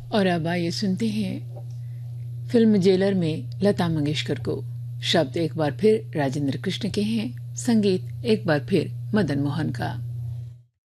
और अब आइए सुनते हैं फिल्म जेलर में लता मंगेशकर को। शब्द एक बार फिर राजेंद्र कृष्ण के हैं, संगीत एक बार फिर मदन मोहन का।